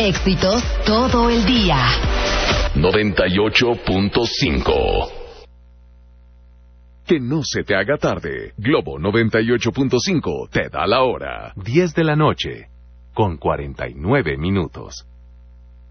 Éxitos todo el día. 98.5. Que no se te haga tarde. Globo 98.5 te da la hora. 10 de la noche, con 49 minutos.